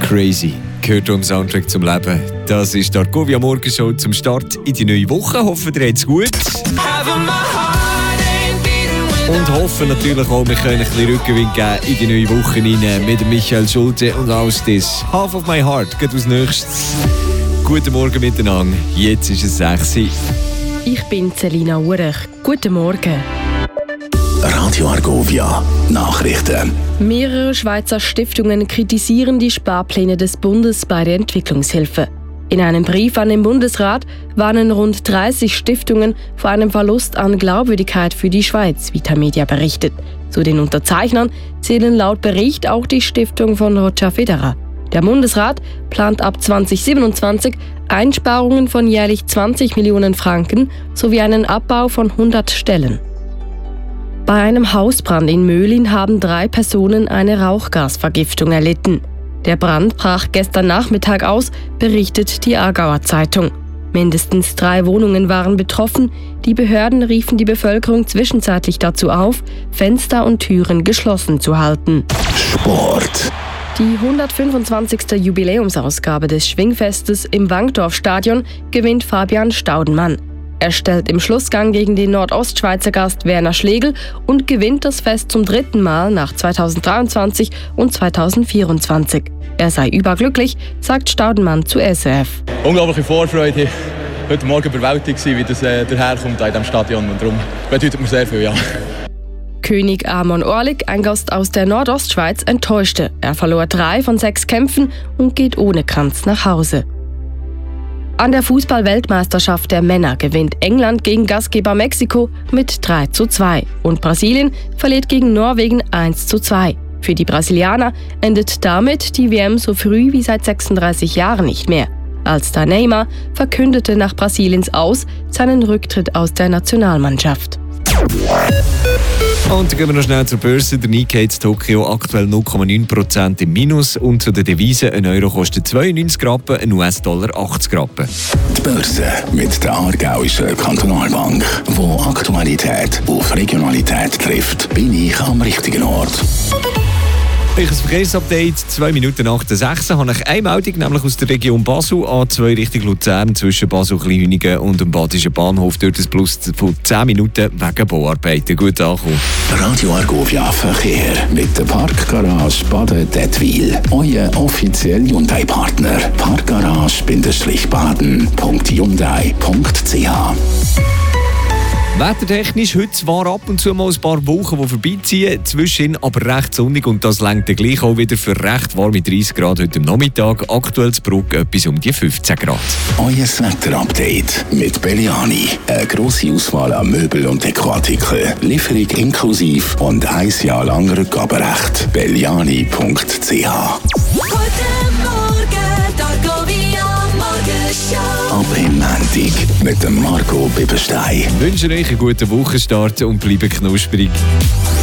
Crazy gehört am Soundtrack zum Leben. Das ist die Argovia Morgenshow zum Start in die neue Woche. Hoffen, ihr habt es gut. Und hoffen natürlich auch, wir können ein bisschen Rückenwind geben in die neue Woche rein mit Michael Schulte und Austis. Half of my heart geht als nächstes. Guten Morgen miteinander. Jetzt ist es 6 Uhr. Ich bin Selina Urech. Guten Morgen. Radio Argovia Nachrichten. Mehrere Schweizer Stiftungen kritisieren die Sparpläne des Bundes bei der Entwicklungshilfe. In einem Brief an den Bundesrat warnen rund 30 Stiftungen vor einem Verlust an Glaubwürdigkeit für die Schweiz, wie Tamedia berichtet. Zu den Unterzeichnern zählen laut Bericht auch die Stiftung von Roger Federer. Der Bundesrat plant ab 2027 Einsparungen von jährlich 20 Millionen Franken sowie einen Abbau von 100 Stellen. Bei einem Hausbrand in Möhlin haben 3 Personen eine Rauchgasvergiftung erlitten. Der Brand brach gestern Nachmittag aus, berichtet die Aargauer Zeitung. Mindestens 3 Wohnungen waren betroffen. Die Behörden riefen die Bevölkerung zwischenzeitlich dazu auf, Fenster und Türen geschlossen zu halten. Sport. Die 125. Jubiläumsausgabe des Schwingfestes im Wankdorfstadion gewinnt Fabian Staudenmann. Er stellt im Schlussgang gegen den Nordostschweizer Gast Werner Schlegel und gewinnt das Fest zum 3. Mal nach 2023 und 2024. Er sei überglücklich, sagt Staudenmann zu SRF. Unglaubliche Vorfreude. Heute Morgen überwältigt gewesen, wie das daherkommt in diesem Stadion. Und darum bedeutet mir sehr viel, ja. König Amon Orlik, ein Gast aus der Nordostschweiz, enttäuschte. Er verlor 3 von 6 Kämpfen und geht ohne Kranz nach Hause. An der Fußball-Weltmeisterschaft der Männer gewinnt England gegen Gastgeber Mexiko mit 3:2 und Brasilien verliert gegen Norwegen 1:2. Für die Brasilianer endet damit die WM so früh wie seit 36 Jahren nicht mehr. Als Neymar verkündete nach Brasiliens Aus seinen Rücktritt aus der Nationalmannschaft. Und dann gehen wir noch schnell zur Börse. Der Nikkei in Tokio aktuell 0,9% im Minus. Und zu den Devisen: ein Euro kostet 92 Rappen, ein US-Dollar 80 Rappen. Die Börse mit der Aargauischen Kantonalbank, wo Aktualität auf Regionalität trifft, bin ich am richtigen Ort. Ein Verkehrsupdate, 2 Minuten nach der 6 habe ich eine Meldung, nämlich aus der Region Basel, A2 Richtung Luzern, zwischen Basel-Kleinhünigen und dem Badischen Bahnhof. Dort ein Plus von 10 Minuten wegen Bauarbeiten. Gut angekommen. Radio Argovia Verkehr mit der Parkgarage Baden-Dettwil. Euer offizieller Hyundai-Partner. Parkgarage-baden.hyundai.ch. Wettertechnisch heute zwar ab und zu mal ein paar Wochen, die vorbeiziehen, zwischendrin aber recht sonnig und das reicht dann gleich auch wieder für recht warme 30 Grad heute am Nachmittag. Aktuell zu Bruck etwas um die 15 Grad. Euer Wetterupdate mit Belliani. Eine grosse Auswahl an Möbel und Dekoartikeln. Lieferung inklusiv und 1 Jahr lang Rückgaberecht. Belliani.ch. Guten Morgen, Argovia Morgenshow. Ab im Montag mit dem Marco Bibberstein. Ich wünsche euch einen guten Wochenstart und bleibt knusprig.